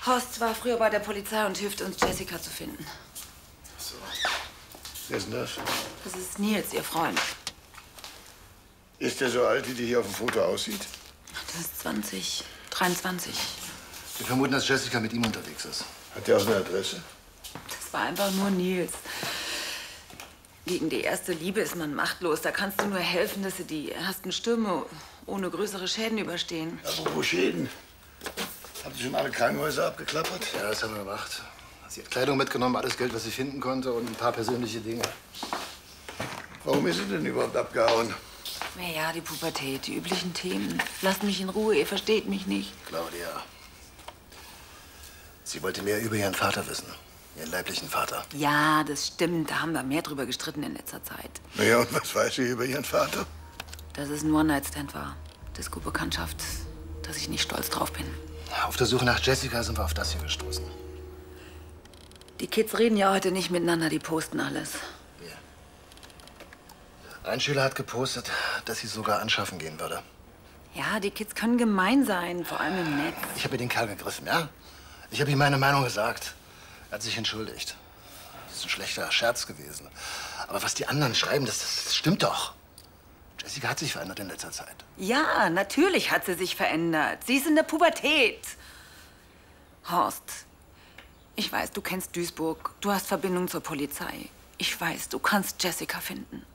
Horst war früher bei der Polizei und hilft uns, Jessica zu finden. So. Wer ist denn das? Das ist Nils, ihr Freund. Ist der so alt, wie die hier auf dem Foto aussieht? Der ist 23. Wir vermuten, dass Jessica mit ihm unterwegs ist. Hat der auch eine Adresse? Das war einfach nur Nils. Gegen die erste Liebe ist man machtlos. Da kannst du nur helfen, dass sie die ersten Stürme ohne größere Schäden überstehen. Apropos Schäden. Habt ihr schon alle Krankenhäuser abgeklappert? Ja, das haben wir gemacht. Sie hat Kleidung mitgenommen, alles Geld, was sie finden konnte und ein paar persönliche Dinge. Warum ist sie denn überhaupt abgehauen? Naja, die Pubertät, die üblichen Themen. Lasst mich in Ruhe, ihr versteht mich nicht. Claudia. Sie wollte mehr über ihren Vater wissen. Ihren leiblichen Vater. Ja, das stimmt. Da haben wir mehr drüber gestritten in letzter Zeit. Naja, und was weiß sie über ihren Vater? Dass es ein One-Night-Stand war. Disco-Bekanntschaft. Dass ich nicht stolz drauf bin. Auf der Suche nach Jessica sind wir auf das hier gestoßen. Die Kids reden ja heute nicht miteinander, die posten alles. Ein Schüler hat gepostet, dass sie sogar anschaffen gehen würde. Ja, die Kids können gemein sein, vor allem im Netz. Ich habe mir den Kerl gegriffen, ja? Ich habe ihm meine Meinung gesagt. Er hat sich entschuldigt. Das ist ein schlechter Scherz gewesen. Aber was die anderen schreiben, das stimmt doch. Jessica hat sich verändert in letzter Zeit. Ja, natürlich hat sie sich verändert. Sie ist in der Pubertät. Horst, ich weiß, du kennst Duisburg. Du hast Verbindung zur Polizei. Ich weiß, du kannst Jessica finden.